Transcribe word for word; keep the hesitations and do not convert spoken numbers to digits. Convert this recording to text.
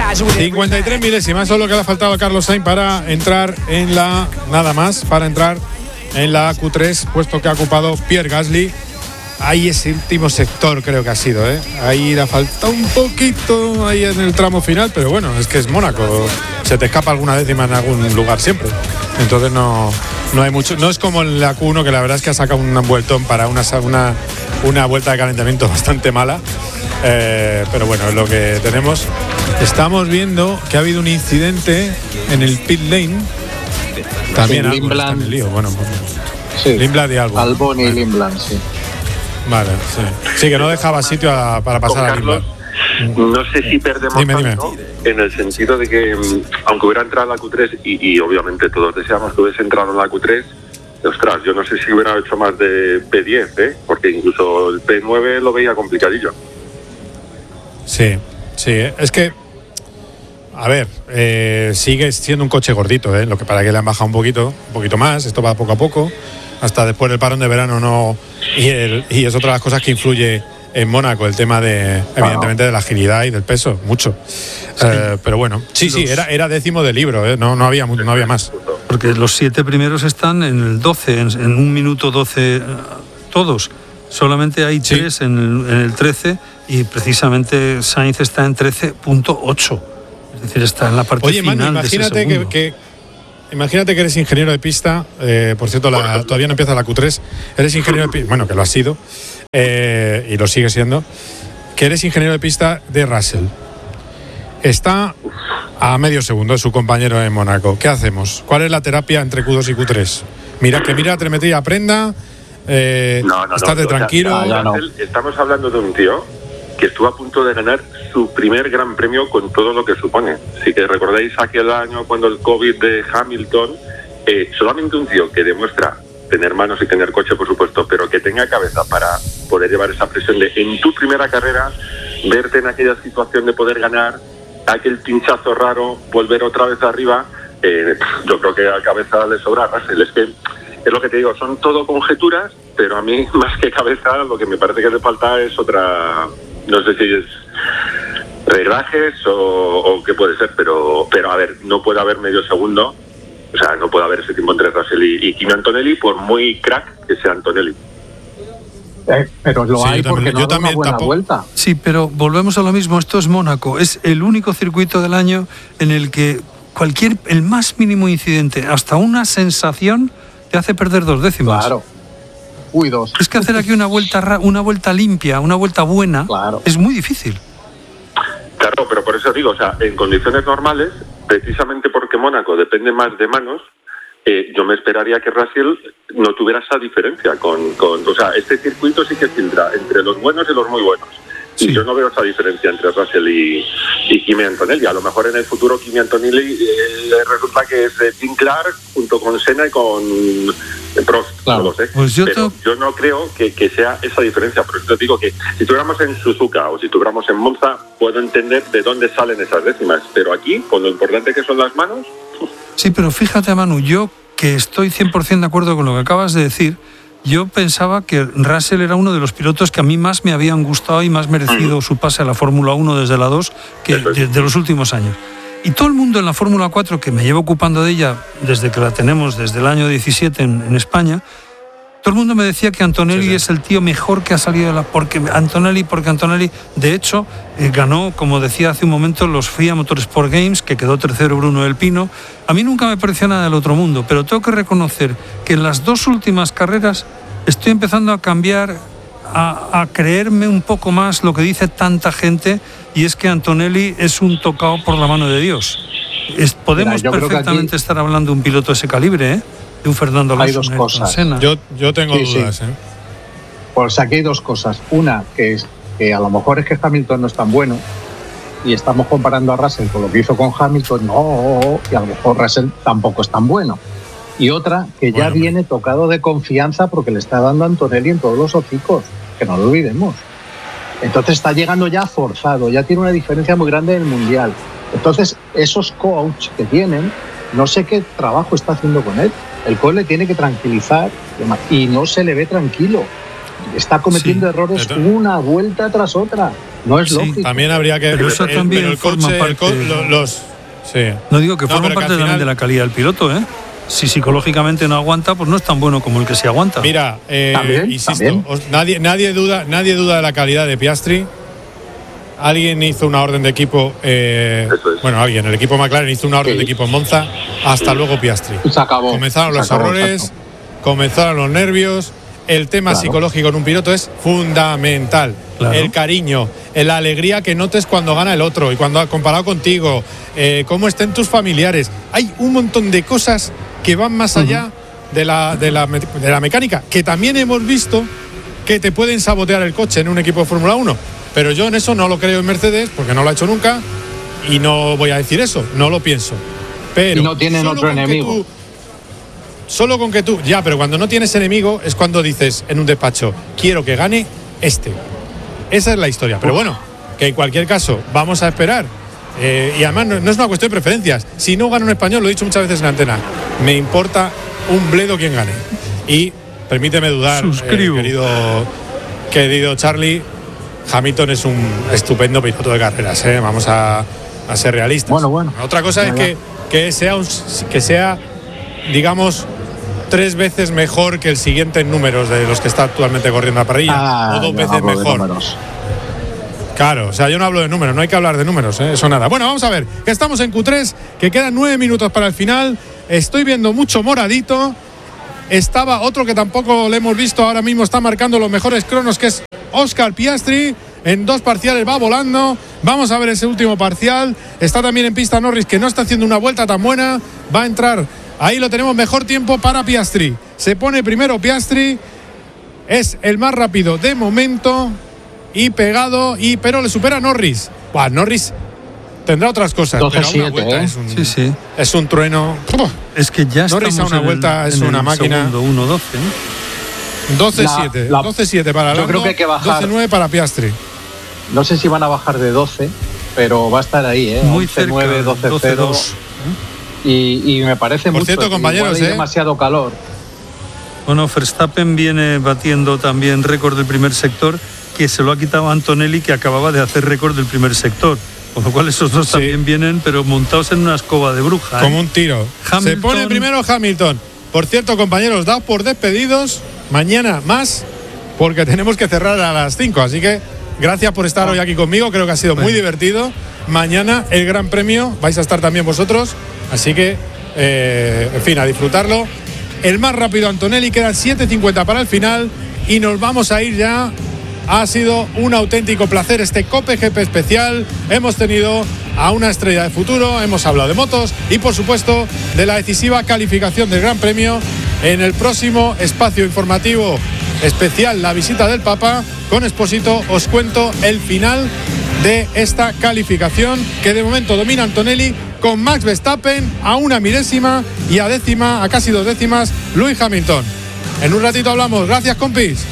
cincuenta y tres milésimas, eso es lo que le ha faltado a Carlos Sainz para entrar en la, nada más, para entrar en la Q tres, puesto que ha ocupado Pierre Gasly. Ahí ese último sector creo que ha sido, ¿eh? Ahí le ha faltado un poquito ahí en el tramo final, pero bueno, es que es Mónaco, se te escapa alguna décima en algún lugar siempre. Entonces no, no hay mucho, no es como en la Q uno, que la verdad es que ha sacado un vueltón para una, una, una vuelta de calentamiento bastante mala. Eh, pero bueno, es lo que tenemos. Estamos viendo que ha habido un incidente en el pit lane. También sí, algo está en el lío. Bueno, sí. Lindblad y algo. Albon y eh. Lindblad, sí. Vale, sí. Sí, que no dejaba sitio a, para pasar a Lindblad. No sé si perdemos dime, tanto, dime. En el sentido de que, aunque hubiera entrado en la Q tres, y, y obviamente todos deseamos que hubiese entrado en la Q tres, ostras, yo no sé si hubiera hecho más de P diez, ¿eh? Porque incluso el P nueve lo veía complicadillo. Sí, sí, es que, a ver, eh, sigue siendo un coche gordito, ¿eh? Lo que para que le han bajado un poquito, un poquito más, esto va poco a poco, hasta después del parón de verano no, y, el, y es otra de las cosas que influye en Mónaco, el tema de, evidentemente, de la agilidad y del peso, mucho. Sí. Eh, pero bueno, sí, sí, era, era décimo de libro, ¿eh? no, no, había, no había más. Porque los siete primeros están en el doce, en, en un minuto doce, todos. Solamente hay sí. tres en el, en el trece y precisamente Sainz está en trece punto ocho. Es decir, está en la parte Oye, final. Manu, imagínate de ese que, que imagínate que eres ingeniero de pista, eh, por cierto, la, todavía no empieza la Q tres, eres ingeniero de pista, bueno, que lo has sido, eh, y lo sigue siendo, que eres ingeniero de pista de Russell. Está a medio segundo de su compañero en Mónaco. ¿Qué hacemos? ¿Cuál es la terapia entre Q dos y Q tres? Mira, que mira la telemetría, aprenda. Eh, no, no, estate no, tranquilo. O sea, no, no. Estamos hablando de un tío que estuvo a punto de ganar su primer gran premio con todo lo que supone. Si que recordáis aquel año cuando el COVID de Hamilton, eh, solamente un tío que demuestra tener manos y tener coche, por supuesto, pero que tenga cabeza para poder llevar esa presión de en tu primera carrera, verte en aquella situación de poder ganar, aquel pinchazo raro, volver otra vez arriba, eh, yo creo que a cabeza le sobra a Russell. Es que es lo que te digo, son todo conjeturas, pero a mí, más que cabeza, lo que me parece que le falta es otra, no sé si es reglajes o, o qué puede ser, pero pero a ver, no puede haber medio segundo, o sea, no puede haber ese tiempo entre Russell y, y Kimi Antonelli, por muy crack que sea Antonelli. Eh, pero lo sí, hay porque no da una buena tampoco. vuelta. Sí, pero volvemos a lo mismo, esto es Mónaco, es el único circuito del año en el que cualquier, el más mínimo incidente, hasta una sensación, te hace perder dos décimas. Claro. Uy, dos. Es que hacer aquí una vuelta una vuelta limpia, una vuelta buena, claro. es muy difícil. Claro, pero por eso digo, o sea, en condiciones normales, precisamente porque Mónaco depende más de manos, eh, yo me esperaría que Russell no tuviera esa diferencia con, con, o sea, este circuito sí que filtra entre los buenos y los muy buenos. Y sí. yo no veo esa diferencia entre Russell y, y Kimi Antonelli. A lo mejor en el futuro Kimi Antonelli eh, resulta que es eh, Tim Clark junto con Senna y con Prost, claro. no lo sé. Pues yo Pero to... yo no creo que, que sea esa diferencia. Por eso te digo que si tuviéramos en Suzuka o si tuviéramos en Monza, puedo entender de dónde salen esas décimas. Pero aquí, con lo importante que son las manos... Sí, pero fíjate, Manu, yo que estoy cien por ciento de acuerdo con lo que acabas de decir, yo pensaba que Russell era uno de los pilotos que a mí más me habían gustado y más merecido su pase a la Fórmula uno desde la dos que de, de los últimos años. Y todo el mundo en la Fórmula cuatro, que me llevo ocupando de ella desde que la tenemos, desde el año diecisiete en, en España, todo el mundo me decía que Antonelli sí, sí. es el tío mejor que ha salido de la... Porque Antonelli, porque Antonelli, de hecho, eh, ganó, como decía hace un momento, los F I A Motorsport Games, que quedó tercero Bruno del Pino. A mí nunca me pareció nada del otro mundo, pero tengo que reconocer que en las dos últimas carreras estoy empezando a cambiar, a, a creerme un poco más lo que dice tanta gente, y es que Antonelli es un tocado por la mano de Dios. Es, podemos Mira, perfectamente aquí... estar hablando de un piloto de ese calibre, ¿eh? De un Fernando Alonso. Hay dos cosas. Yo, yo tengo sí, dudas. Sí. ¿eh? Pues aquí hay dos cosas. Una, que es que a lo mejor es que Hamilton no es tan bueno y estamos comparando a Russell con lo que hizo con Hamilton, no, y a lo mejor Russell tampoco es tan bueno. Y otra, que ya bueno, viene tocado de confianza porque le está dando a Antonelli en todos los hocicos, que no lo olvidemos. Entonces está llegando ya forzado, ya tiene una diferencia muy grande en el Mundial. Entonces esos coaches que tienen, no sé qué trabajo está haciendo con él. El coach le tiene que tranquilizar y no se le ve tranquilo. Está cometiendo sí, errores una vuelta tras otra. No es Sí, lógico. También habría que. Pero eso el, también pero el forma coche, el parte- co- lo- los. Sí. No digo que No, forma pero que parte al también final- de la calidad del piloto, ¿eh? Si psicológicamente no aguanta, pues no es tan bueno como el que sí aguanta. Mira, eh, También, insisto, también. os- nadie, nadie, duda, nadie duda de la calidad de Piastri. Alguien hizo una orden de equipo. eh, Eso es. Bueno, alguien, el equipo McLaren hizo una orden Sí. de equipo en Monza. Hasta luego, Piastri. Se acabó. Comenzaron Se los acabó, errores, exacto. comenzaron los nervios. El tema Claro. psicológico en un piloto es fundamental. Claro. El cariño, la alegría que notes cuando gana el otro y cuando ha comparado contigo, eh, cómo estén tus familiares. Hay un montón de cosas que van más allá de, la, de, la, me- de la mecánica, que también hemos visto que te pueden sabotear el coche en un equipo de Fórmula uno. Pero yo en eso no lo creo en Mercedes, porque no lo ha hecho nunca, y no voy a decir eso, no lo pienso. Pero Y no tienen solo otro con que enemigo. tú- Solo con que tú, ya, pero cuando no tienes enemigo es cuando dices en un despacho, quiero que gane este. Esa es la historia. Pero bueno, que en cualquier caso, vamos a esperar. Eh, y además no, no es una cuestión de preferencias. Si no gana un español, lo he dicho muchas veces en la antena, me importa un bledo quien gane. Y permíteme dudar, eh, Suscribo. querido, querido Charlie, Hamilton es un estupendo piloto de carreras. ¿eh? Vamos a, a ser realistas. Bueno, bueno. Otra cosa Ya, es ya. que, que sea, un, que sea, digamos, tres veces mejor que el siguiente en números de los que está actualmente corriendo la parrilla. Ah, o dos yo veces hablo de mejor. números. Claro, o sea, yo no hablo de números, no hay que hablar de números, ¿eh? Eso nada. Bueno, vamos a ver, que estamos en Q tres, que quedan nueve minutos para el final. Estoy viendo mucho moradito. Estaba otro que tampoco le hemos visto, ahora mismo está marcando los mejores cronos, que es Oscar Piastri. En dos parciales va volando. Vamos a ver ese último parcial. Está también en pista Norris, que no está haciendo una vuelta tan buena. Va a entrar. Ahí lo tenemos, mejor tiempo para Piastri. Se pone primero Piastri. Es el más rápido de momento. Y pegado, y pero le supera Norris. Buah, Norris tendrá otras cosas. doce pero a una siete, vuelta ¿eh? es un, Sí, sí. es un trueno. Uf, Es que ya Norris estamos a una en el- vuelta es en el una máquina. segundo uno doce, ¿eh? doce siete. La- la- doce siete para yo Lando. creo que hay que bajar. doce nueve para Piastri. No sé si van a bajar de doce, pero va a estar ahí, ¿eh? Muy once cerca, nueve, doce doce cero. dos. Y, y me parece Por mucho. cierto, que compañeros, igual hay ¿eh? demasiado calor. Bueno, Verstappen viene batiendo también récord del primer sector, que se lo ha quitado a Antonelli, que acababa de hacer récord del primer sector. Con lo cual esos dos Sí. también vienen, pero montados en una escoba de bruja. ¿eh? Como un tiro. Se Hamilton. pone primero Hamilton. Por cierto, compañeros, daos por despedidos. Mañana más, porque tenemos que cerrar a las cinco. Así que gracias por estar hoy aquí conmigo. Creo que ha sido muy Bueno. divertido. Mañana el Gran Premio. Vais a estar también vosotros. Así que, eh, en fin, a disfrutarlo. El más rápido Antonelli, quedan siete cincuenta para el final. Y nos vamos a ir ya. Ha sido un auténtico placer este Cope G P especial. Hemos tenido a una estrella de futuro, hemos hablado de motos y por supuesto de la decisiva calificación del Gran Premio. En el próximo espacio informativo especial, la visita del Papa con Expósito, os cuento el final de esta calificación, que de momento domina Antonelli con Max Verstappen a una milésima y a décima, a casi dos décimas, Lewis Hamilton. En un ratito hablamos. Gracias, compis.